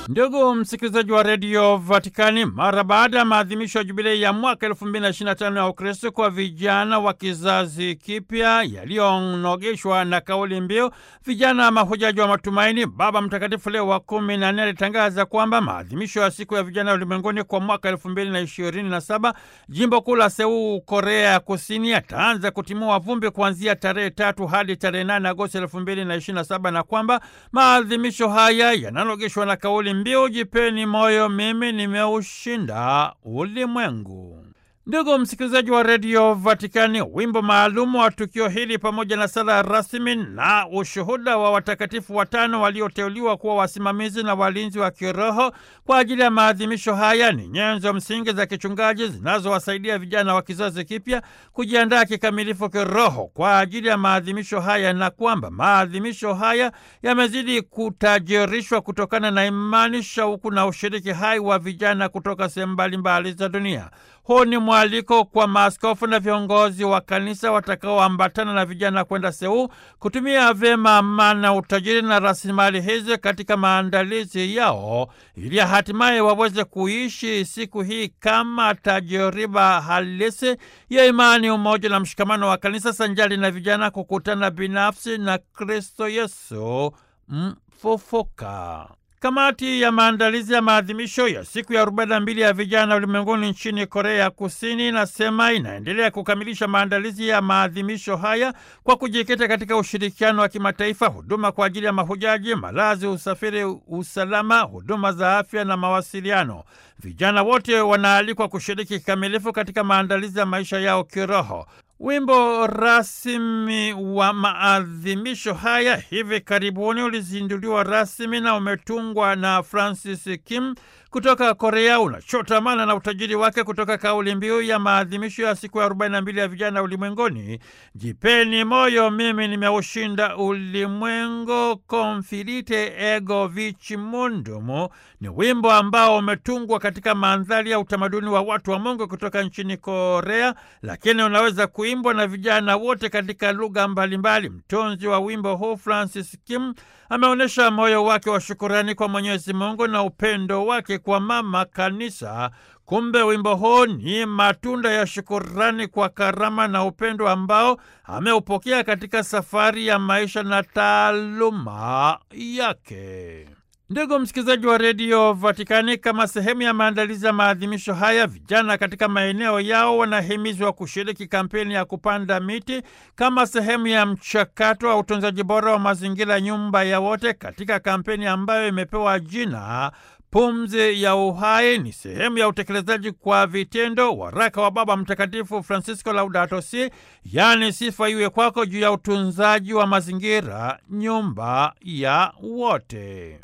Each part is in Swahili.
Ndugu msikilizaji wa Radio Vatikani, mara baada ya maadhimisho ya jubilei ya mwaka 2025 ya Ukristo kwa vijana wa kizazi kipya yaliyonogeshwa na kauli mbiu vijana mahujaji wa matumaini, Baba Mtakatifu Leo wa 14 alitangaza kwamba maadhimisho ya siku ya vijana ulimwenguni kwa mwaka 2027 jimbo kuu la Seoul, Korea ya Kusini, yataanza kutimua vumbi kuanzia tarehe 3 hadi tarehe 8 Agosti 2027 na kwamba maadhimisho haya yananogeshwa na kauli mbiu jipeni moyo, mimi nimeushinda ulimwengu. Ndugu msikilizaji wa Radio Vatikani, wimbo maalumu wa tukio hili pamoja na sala rasmi na ushuhuda wa watakatifu 5 walioteuliwa kuwa wasimamizi na walinzi wa kiroho kwa ajili ya maadhimisho haya ni nyenzo msingi za kichungaji zinazowasaidia vijana wa kizazi kipya kujiandaa kikamilifu kiroho kwa ajili ya maadhimisho haya, na kwamba maadhimisho haya yamezidi kutajirishwa kutokana na imani, shauku na ushiriki hai wa vijana kutoka sehemu mbalimbali za dunia. Huu ni mwaliko kwa maaskofu na viongozi wa kanisa watakaoambatana na vijana kwenda Seoul kutumia vyema amana, utajiri na rasilimali hizi katika maandalizi yao ili hatimaye waweze kuishi siku hii kama tajiriba halisi ya imani, umoja na mshikamano wa kanisa sanjali na vijana kukutana binafsi na Kristo Yesu mfufuka. Kamati ya maandalizi ya maadhimisho ya siku ya 42 ya vijana ulimwenguni nchini Korea ya Kusini inasema inaendelea kukamilisha maandalizi ya maadhimisho haya kwa kujikita katika ushirikiano wa kimataifa, huduma kwa ajili ya mahujaji, malazi, usafiri, usalama, huduma za afya na mawasiliano. Vijana wote wanaalikwa kushiriki kikamilifu katika maandalizi ya maisha yao kiroho. Wimbo rasmi wa maadhimisho haya hivi karibuni ulizinduliwa rasmi na umetungwa na Francis Kim kutoka Korea, unachotamana na utajiri wake kutoka kauli mbiu ya maadhimisho ya siku ya 42 ya vijana ulimwenguni, jipeni moyo, mimi nimeushinda ulimwengu, confidite ego vici mundum. Ni wimbo ambao umetungwa katika mandhari ya utamaduni wa watu wa Mungu kutoka nchini Korea, lakini unaweza kuimbwa na vijana wote katika lugha mbalimbali. Mtunzi wa wimbo huu Francis Kim ameonyesha moyo wake wa shukurani kwa Mwenyezi Mungu na upendo wake kwa mama kanisa. Kumbe wimbo huu ni matunda ya shukurani kwa karama na upendo ambao ameupokea katika safari ya maisha na taaluma yake. Ndugu msikilizaji wa Radio Vatikani, kama sehemu ya maandalizi ya maadhimisho haya, vijana katika maeneo yao wanahimizwa kushiriki kampeni ya kupanda miti kama sehemu ya mchakato wa utunzaji bora wa mazingira, nyumba ya wote, katika kampeni ambayo imepewa jina Pumzi ya Uhai. Ni sehemu ya utekelezaji kwa vitendo waraka wa Baba Mtakatifu Francisco Laudato Si, yaani sifa iwe kwako, juu ya utunzaji wa mazingira, nyumba ya wote.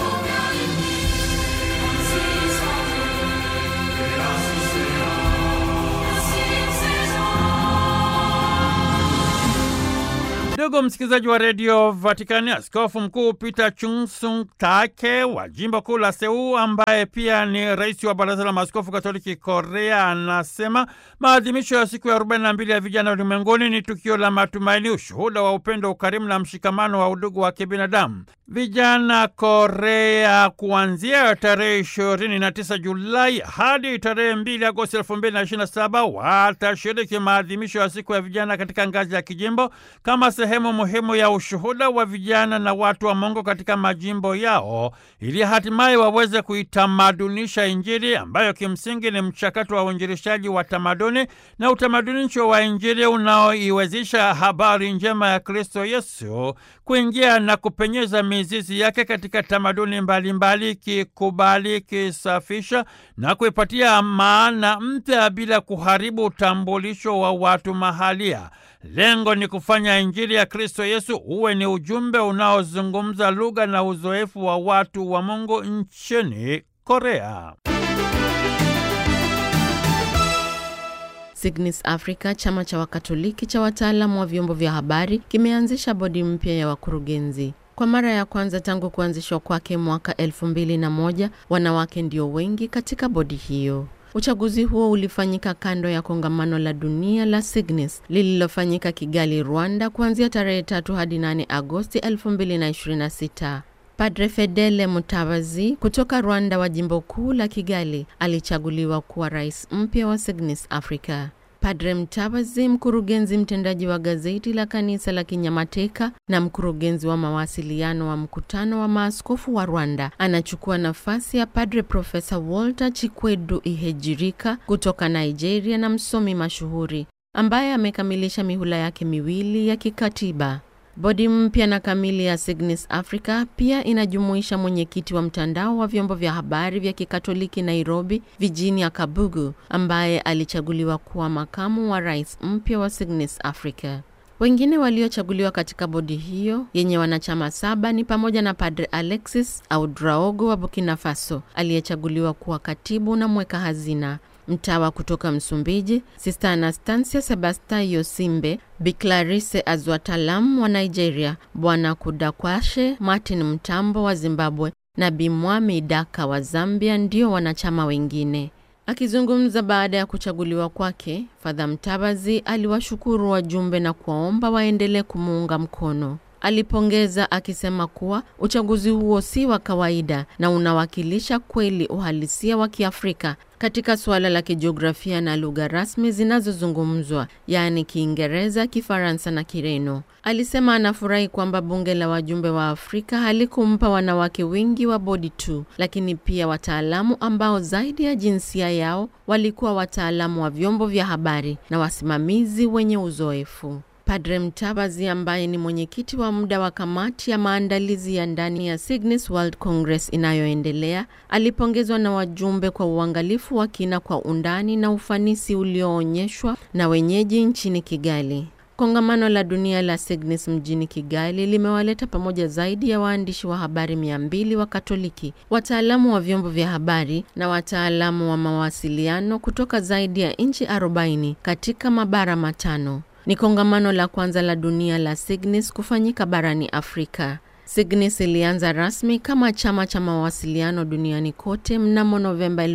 Ndugu msikilizaji wa Radio Vatikani, Askofu Mkuu Peter Chung-Sung Take wa jimbo kuu la Seoul, ambaye pia ni rais wa Baraza la Maaskofu Katoliki Korea, anasema maadhimisho ya siku ya 42 ya vijana ulimwenguni ni tukio la matumaini, ushuhuda wa upendo, ukarimu na mshikamano wa udugu wa kibinadamu. Vijana Korea kuanzia tarehe 29 Julai hadi tarehe 2 Agosti 2027 watashiriki maadhimisho ya siku ya vijana katika ngazi ya kijimbo kama sehemu muhimu ya ushuhuda wa vijana na watu wa Mungu katika majimbo yao, ili hatimaye waweze kuitamadunisha Injili ambayo kimsingi ni mchakato wa uinjilishaji wa tamaduni na utamadunisho wa Injili unaoiwezesha habari njema ya Kristo Yesu kuingia na kupenyeza mizizi yake katika tamaduni mbalimbali, kikubali, kisafisha na kuipatia maana mpya bila kuharibu utambulisho wa watu mahalia. Lengo ni kufanya Injili ya Kristo Yesu uwe ni ujumbe unaozungumza lugha na uzoefu wa watu wa Mungu nchini Korea. Signis Africa, chama cha Wakatoliki cha wataalamu wa vyombo vya habari, kimeanzisha bodi mpya ya wakurugenzi. Kwa mara ya kwanza tangu kuanzishwa kwake mwaka 2001, wanawake ndio wengi katika bodi hiyo. Uchaguzi huo ulifanyika kando ya kongamano la dunia la Signis lililofanyika Kigali, Rwanda kuanzia tarehe 3 hadi 8 Agosti 2026. Padre Fedele Mutabazi kutoka Rwanda wa jimbo kuu la Kigali alichaguliwa kuwa rais mpya wa Signis Africa. Padre Mutabazi, mkurugenzi mtendaji wa gazeti la kanisa la Kinyamateka na mkurugenzi wa mawasiliano wa mkutano wa maaskofu wa Rwanda, anachukua nafasi ya Padre Profesa Walter Chikwedu Ihejirika kutoka Nigeria na msomi mashuhuri ambaye amekamilisha mihula yake miwili ya kikatiba. Bodi mpya na kamili ya Signis Africa pia inajumuisha mwenyekiti wa mtandao wa vyombo vya habari vya Kikatoliki Nairobi, Virginia Kabugu, ambaye alichaguliwa kuwa makamu wa rais mpya wa Signis Africa. Wengine waliochaguliwa katika bodi hiyo yenye wanachama 7 ni pamoja na Padre Alexis Ouedraogo wa Burkina Faso, aliyechaguliwa kuwa katibu na mweka hazina. Mtawa kutoka Msumbiji, Sister Anastasia Sebastian Simbe, Bi Clarice Azwatalam wa Nigeria, Bwana Kudakwashe Martin Mtambo wa Zimbabwe na Bi Mwami Daka wa Zambia ndio wanachama wengine. Akizungumza baada ya kuchaguliwa kwake, Father Mtabazi aliwashukuru wajumbe na kuwaomba waendelee kumuunga mkono. Alipongeza akisema kuwa uchaguzi huo si wa kawaida na unawakilisha kweli uhalisia wa Kiafrika katika suala la kijiografia na lugha rasmi zinazozungumzwa, yaani Kiingereza, Kifaransa na Kireno. Alisema anafurahi kwamba bunge la wajumbe wa Afrika halikumpa wanawake wengi wa bodi tu, lakini pia wataalamu ambao zaidi ya jinsia yao walikuwa wataalamu wa vyombo vya habari na wasimamizi wenye uzoefu. Padre Mtabazi, ambaye ni mwenyekiti wa muda wa kamati ya maandalizi ya ndani ya Signis World Congress inayoendelea, alipongezwa na wajumbe kwa uangalifu wa kina kwa undani na ufanisi ulioonyeshwa na wenyeji nchini Kigali. Kongamano la dunia la Signis mjini Kigali limewaleta pamoja zaidi ya waandishi wa habari 200 wa Katoliki, wataalamu wa vyombo vya habari na wataalamu wa mawasiliano kutoka zaidi ya nchi 40 katika mabara 5. Ni kongamano la kwanza la dunia la Signis kufanyika barani Afrika. Signis ilianza rasmi kama chama cha mawasiliano duniani kote mnamo Novemba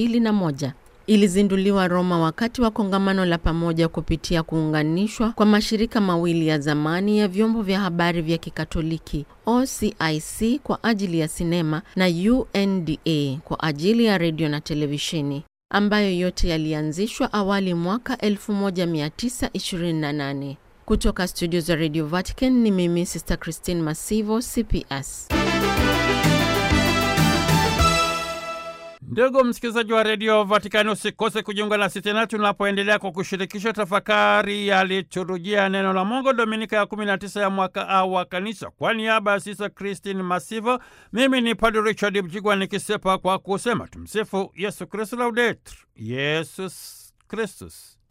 2001. Ilizinduliwa Roma wakati wa kongamano la pamoja kupitia kuunganishwa kwa mashirika mawili ya zamani ya vyombo vya habari vya Kikatoliki, OCIC kwa ajili ya sinema na UNDA kwa ajili ya redio na televisheni, ambayo yote yalianzishwa awali mwaka 1928. Kutoka studio za Radio Vatican ni mimi Sister Christine Masivo, CPS. Ndugu msikilizaji wa Radio Vatican, usikose kujiunga nasi tena tunapoendelea kwa kushirikisha tafakari ya liturujia neno la Mungu Dominika ya 19 ya mwaka A wa kanisa. Kwa niaba ya Sister Christine Masivo, mimi ni Padre Richard Mjigwa nikisepa kwa kusema tumsifu Yesu Kristo, Laudetur Yesus Kristus.